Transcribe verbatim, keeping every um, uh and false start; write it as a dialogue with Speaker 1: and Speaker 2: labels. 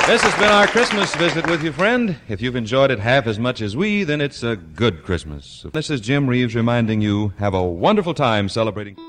Speaker 1: This has been our Christmas visit with you, friend. If you've enjoyed it half as much as we, then it's a good Christmas. This is Jim Reeves reminding you, have a wonderful time celebrating...